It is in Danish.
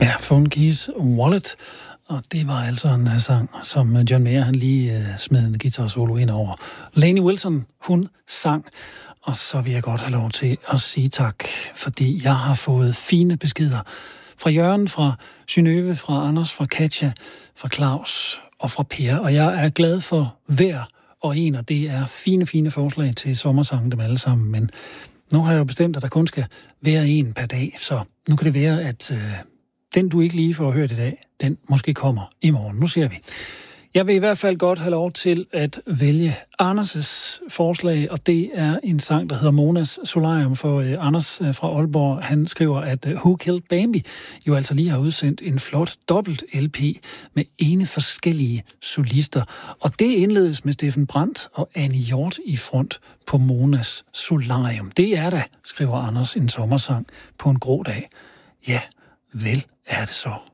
Ja, Phone Keys Wallet, og det var altså en sang, som John Mayer han lige smed en guitar solo ind over. Lainey Wilson, hun sang, og så vil jeg godt have lov til at sige tak, fordi jeg har fået fine beskeder fra Jørgen, fra Synøve, fra Anders, fra Katja, fra Claus og fra Per, og jeg er glad for hver og en, og det er fine forslag til sommersangen dem alle sammen, men nu har jeg jo bestemt, at der kun skal være en per dag, så nu kan det være, at den, du ikke lige får hørt i dag, den måske kommer i morgen. Nu ser vi. Jeg vil i hvert fald godt have lov til at vælge Anders' forslag, og det er en sang, der hedder Monas Solarium, for Anders fra Aalborg, han skriver, at Who Killed Bambi jo altså lige har udsendt en flot dobbelt LP med ene forskellige solister. Og det indledes med Steffen Brandt og Annie Hjort i front på Monas Solarium. Det er da, skriver Anders, en sommersang på en grå dag. Ja, vel er det så.